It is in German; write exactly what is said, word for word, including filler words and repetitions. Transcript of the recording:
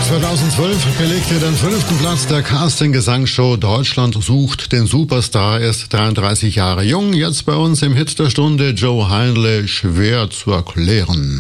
zweitausendzwölf belegte den fünften Platz der Casting-Gesangsshow Deutschland sucht den Superstar. Er ist dreiunddreißig Jahre jung, jetzt bei uns im Hit der Stunde Joe Heinle, schwer zu erklären.